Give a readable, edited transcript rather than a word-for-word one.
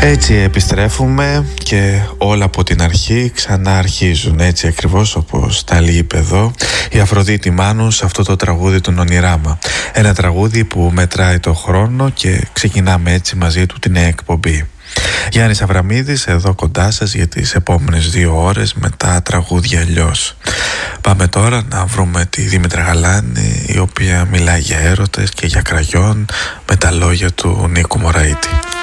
Έτσι επιστρέφουμε και όλα από την αρχή ξανά αρχίζουν, έτσι ακριβώς όπως τα είπε εδώ η Αφροδίτη Μάνου σε αυτό το τραγούδι του Νονιράμα. Ένα τραγούδι που μετράει το χρόνο και ξεκινάμε έτσι μαζί του την νέα εκπομπή. Γιάννης Αβραμίδης εδώ κοντά σας για τις επόμενες 2 ώρες με τα τραγούδια αλλιώς. Πάμε τώρα να βρούμε τη Δήμητρα Γαλάνη, η οποία μιλάει για έρωτες και για κραγιόν με τα λόγια του Νίκου Μωραήτη.